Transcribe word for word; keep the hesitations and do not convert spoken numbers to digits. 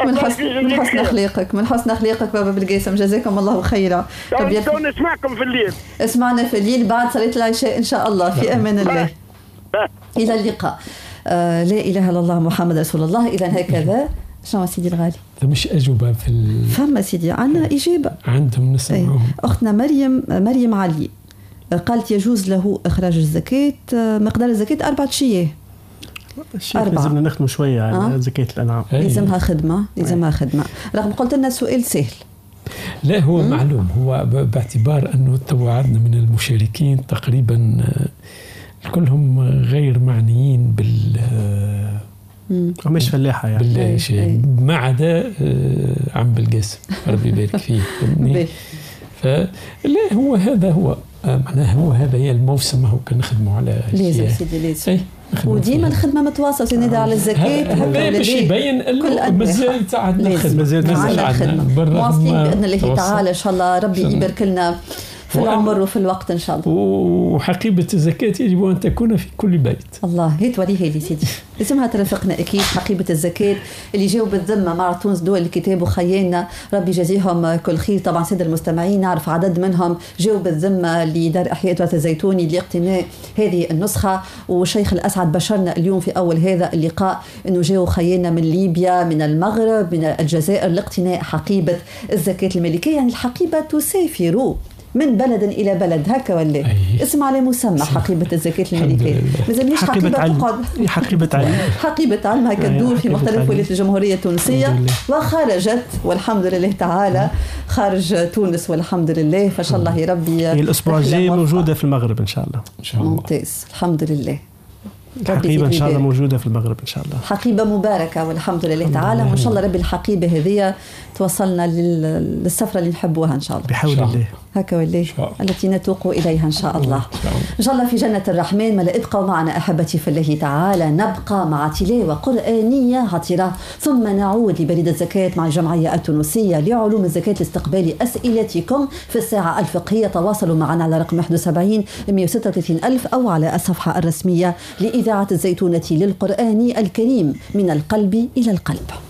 من حسن من حسن اخلاقك من حسن اخلاقك بابا بالقاسم، جزاكم الله خيرا. تو نسمعكم في الليل. اسمعنا في الليل بعد صلاة العشاء ان شاء الله، في امان الله. الى اللقاء. آه لا اله الا الله محمد رسول الله. اذا هكذا شنو سيدي الغالي؟ مش أجوبة في ال... فما سيدي عندنا إجابة عندهم نسمعهم. أختنا مريم مريم علي قالت يجوز له إخراج الزكاة، مقدار الزكاة أربعة شيء. لازمنا نخدم شوية على آه؟ زكاة الأنعام. لازمها خدمة لازمها خدمة رغم قلت لنا سؤال سهل. لا هو م? معلوم، هو باعتبار أنه توعدنا من المشاركين تقريبا كلهم غير معنيين بال مش فلاحة يعني بالشيء ما عدا عم بالقاسم ربي يبارك فيه. فلا هو هذا هو معناه هو هذا هي الموسم، هو كان نخدموا على لازم سيدي لازم وديما الخدمة متواصلة سيدي على الزكاة. هذا باش يبين مازال تعدنا الخدمة مازال الخدمة مواصلين بإذن الله تعالى إن شاء الله. ربي يبارك لنا في العمر وفي الوقت إن شاء الله. وحقيبة الزكاة يجب أن تكون في كل بيت. الله هي توريها لي سيدي لازمها ترافقنا أكيد. حقيبة الزكاة اللي جاوا بالذمة مع تونس دول الكتاب وخيالنا ربي يجازيهم كل خير. طبعا سيد المستمعين نعرف عدد منهم جاوا بالذمة لدار أحياء تراث الزيتوني لاقتناء هذه النسخة، والشيخ الأسعد بشرنا اليوم في أول هذا اللقاء أنه جاوا خيالنا من ليبيا من المغرب من الجزائر لاقتناء حقيبة الزكاة الملكية. يعني الحقيبة تسافر من بلد إلى بلد هكا ولا اسم على مسمى حقيبة الزكاة الملكية. مازالنيش حقيبة تقعد حقيبة علم حقيبة علم هكا تدور في مختلف ولايات الجمهورية التونسية وخرجت والحمد لله تعالى خارج تونس والحمد لله. فشاء الله يا ربي الأسبوع الجاي موجودة في المغرب إن شاء الله. إن شاء الله ممتاز الحمد لله. حقيبة إن شاء الله موجودة في المغرب إن شاء الله. حقيبة مباركة والحمد لله تعالى. وإن شاء الله ربي الحقيبة هذه توصلنا للسفرة اللي نحبوها إن شاء الله بحول الله هكا والله التي نتوق إليها إن شاء الله. إن شاء الله في جنة الرحمن. ملا ابقوا معنا أحبتي في الله تعالى، نبقى مع تلاوة قرآنية عطرة ثم نعود لبريد الزكاة مع الجمعية التونسية لعلوم الزكاة لاستقبال أسئلتكم في الساعة الفقهية. تواصلوا معنا على رقم واحد وسبعين مئة وستة وثلاثين ألف أو على الصفحة الرسمية لإذاعة الزيتونة للقرآن الكريم من القلب إلى القلب.